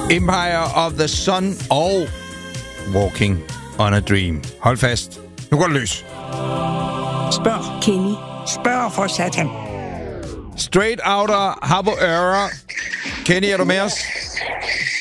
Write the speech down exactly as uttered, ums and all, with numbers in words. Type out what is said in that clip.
Empire of the Sun og Walking on a Dream. Hold fast. Nu går det løs. Spørg. Kenny. Spørg for satan. Straight Outta Harbour Era. Kenny, er du med os?